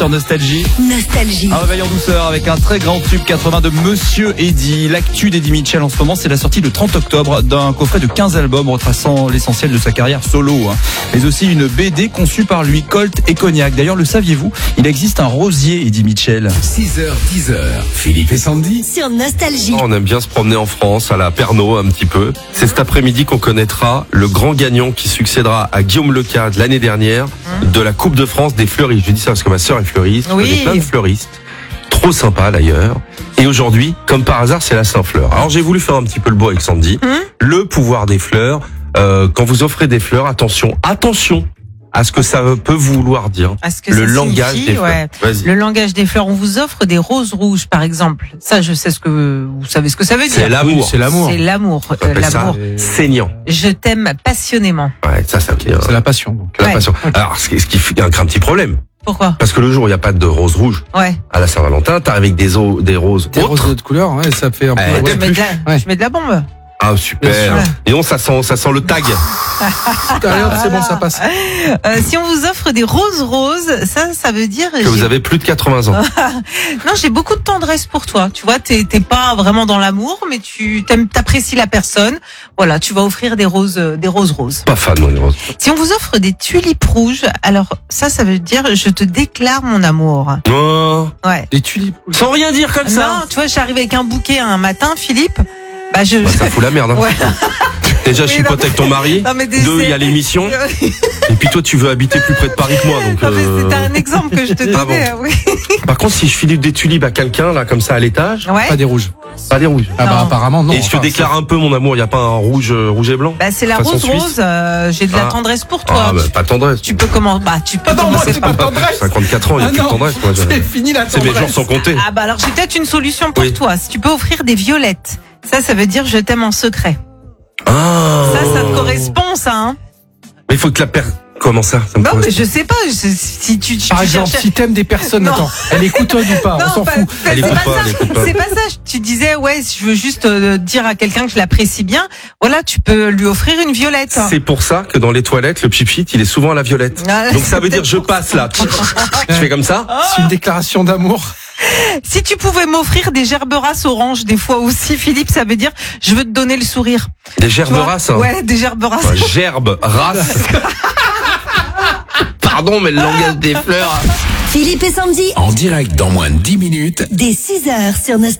sur Nostalgie. Nostalgie. Un réveil en douceur avec un très grand tube 80 de Monsieur Eddy. L'actu d'Eddie Mitchell en ce moment, c'est la sortie le 30 octobre d'un coffret de 15 albums retraçant l'essentiel de sa carrière solo. Mais aussi une BD conçue par lui, Colt et Cognac. D'ailleurs, le saviez-vous, il existe un rosier Eddie Mitchell. 6h, 10h, Philippe et Sandy. Sur Nostalgie. On aime bien se promener en France, à la Pernod un petit peu. C'est cet après-midi qu'on connaîtra le grand gagnant qui succédera à Guillaume Lecade l'année dernière de la Coupe de France des fleuristes. Je dis ça parce que ma sœur est fleuriste. Oui. Je connais plein de fleuristes. Trop sympa d'ailleurs. Et aujourd'hui, comme par hasard, c'est la Saint-Fleur. Alors j'ai voulu faire un petit peu le beau avec Sandy. Le pouvoir des fleurs. Quand vous offrez des fleurs, attention à ce que ça peut vouloir dire. À ce que Le ça langage signifie, des fleurs. ouais. Vas-y. Le langage des fleurs. On vous offre des roses rouges, par exemple. Ça, je sais vous savez ce que ça veut dire. C'est l'amour. C'est l'amour. C'est l'amour. On appelle ça L'amour. saignant. Je t'aime passionnément. Ouais, ça veut dire C'est la passion. Donc. la Ouais. passion. Alors, ce qui fait un petit problème. Pourquoi? Parce que le jour où il n'y a pas de rose rouge Ouais. à la Saint-Valentin, t'arrives avec des roses Des autres. roses de couleur, ouais, ça fait un peu. Ouais, Je mets de la, Ouais. je mets de la bombe. Ah, super. Bien sûr. Et non, ça sent le tag. Derrière, c'est bon, ça passe. Si on vous offre des roses roses, ça veut dire Que vous avez plus de 80 ans. non, j'ai beaucoup de tendresse pour toi. Tu vois, t'es pas vraiment dans l'amour, mais t'apprécies la personne. Voilà, tu vas offrir des roses roses. Pas fan, moi, les roses. Si on vous offre des tulipes rouges, alors ça veut dire je te déclare mon amour. Oh, Ouais. Les tulipes. sans rien dire comme ça. Non, tu vois, j'arrive avec un bouquet un matin, Philippe. Bah je. Bah, ça fout la merde. Hein. Ouais. Déjà, je suis Oui, non, pote avec ton mari. Non, mais Deux, il y a l'émission. Et puis toi, tu veux habiter plus près de Paris que moi. Donc, Non, mais c'était un exemple que je te Ah donnais. Oui. Par contre, si je file des tulipes à quelqu'un, là, comme ça, à l'étage, Ouais. Pas des rouges. pas des rouges. Ah bah Non. apparemment non. Et je te Enfin, déclare un peu mon amour. Il n'y a pas un rouge et blanc. Bah c'est la Façon rose suisse. rose. J'ai de la Ah. tendresse pour toi. Ah, bah, pas tendresse. Tu peux commencer. Bah tu peux Ah non, moi, commencer c'est par. pas tendresse. 54 ans, il n'y a Ah plus de non, tendresse. Moi, c'est fini la c'est mes jours tendresse. sont comptés. Ah bah alors j'ai peut-être une solution pour Oui. toi. Si tu peux offrir des violettes, ça veut dire je t'aime en secret. Ah. Ça te correspond, ça, hein? Mais il faut que la personne. Comment ça, ça me Non, mais correspond. je sais pas. Si tu Par exemple, cherchais- si t'aimes des personnes, Non. attends, elle écoute ou pas, on s'en fout. Elle c'est écoute pas pas, ça. elle écoute pas. C'est pas ça. Tu disais, ouais, je veux juste dire à quelqu'un que je l'apprécie bien. Voilà, tu peux lui offrir une violette. C'est pour ça que dans les toilettes, le pchit il est souvent à la violette. Ah, Donc ça veut c'est dire je peut-être passe là. Je fais comme ça. C'est une déclaration d'amour. Si tu pouvais m'offrir des gerberasses oranges des fois aussi, Philippe, ça veut dire je veux te donner le sourire. Des Tu gerbes vois races. Hein. Ouais, des gerberasses. Enfin, gerbe, race. Pardon, mais le langage des fleurs. Philippe et Sandy. En direct dans moins de 10 minutes. Dès 6h sur Nostalgie.